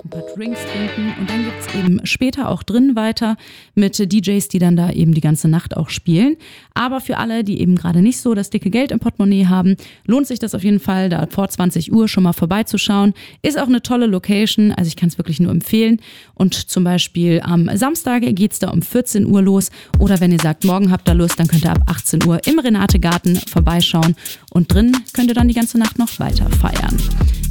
ein paar Drinks trinken und dann gibt's eben später auch drin weiter mit DJs, die dann da eben die ganze Nacht auch spielen. Aber für alle, die eben gerade nicht so das dicke Geld im Portemonnaie haben, lohnt sich das auf jeden Fall, da vor 20 Uhr schon mal vorbeizuschauen. Ist auch eine tolle Location, also ich kann es wirklich nur empfehlen. Und zum Beispiel am Samstag geht's da um 14 Uhr los oder wenn ihr sagt, morgen habt ihr Lust, dann könnt ihr ab 18 Uhr im Renate-Garten vorbeischauen und drin könnt ihr dann die ganze Nacht noch weiter feiern.